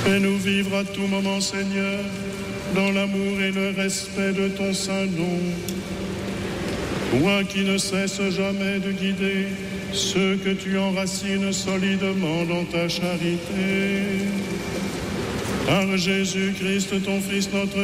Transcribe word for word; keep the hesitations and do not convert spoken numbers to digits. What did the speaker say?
Fais-nous vivre à tout moment, Seigneur, dans l'amour et le respect de ton saint nom. Toi qui ne cesses jamais de guider ceux que tu enracines solidement dans ta charité. Par Jésus-Christ, ton Fils, notre